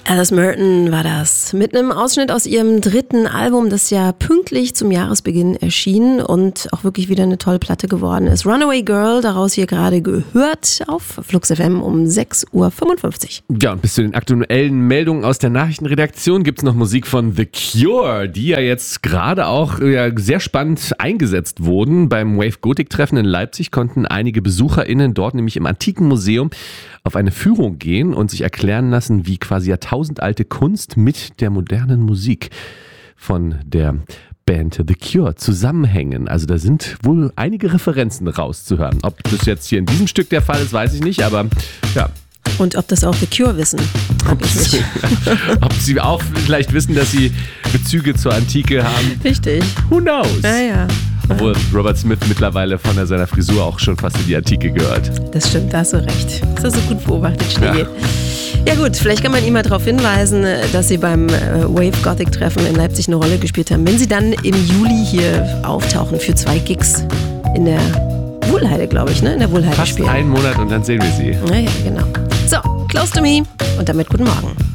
Alice Merton war das. Mit einem Ausschnitt aus ihrem 3. Album, das ja pünktlich zum Jahresbeginn erschien und auch wirklich wieder eine tolle Platte geworden ist. Runaway Girl, daraus hier gerade gehört auf Flux FM um 6.55 Uhr. Ja, und bis zu den aktuellen Meldungen aus der Nachrichtenredaktion gibt es noch Musik von The Cure, die ja jetzt gerade auch sehr spannend eingesetzt wurden. Beim Wave Gothic Treffen in Leipzig konnten einige BesucherInnen dort nämlich im Antiken Museum auf eine Führung gehen und sich erklären lassen, wie quasi jahrtausendalte Kunst mit der modernen Musik von der Band The Cure zusammenhängen. Also da sind wohl einige Referenzen rauszuhören. Ob das jetzt hier in diesem Stück der Fall ist, weiß ich nicht, aber ja. Und ob das auch The Cure wissen, frag ich mich. Ob sie auch vielleicht wissen, dass sie Bezüge zur Antike haben. Richtig. Who knows? Ja. Obwohl Robert Smith mittlerweile von seiner Frisur auch schon fast in die Antike gehört. Das stimmt, da hast du recht. Das hast du gut beobachtet, Schnee. Ja gut, vielleicht kann man ihn mal darauf hinweisen, dass sie beim Wave Gothic Treffen in Leipzig eine Rolle gespielt haben. Wenn sie dann im Juli hier auftauchen für 2 Gigs in der Wohlheide, glaube ich, ne? In der Wohlheide fast spielen. Einen Monat und dann sehen wir sie. Ja, genau. So, Close to Me und damit guten Morgen.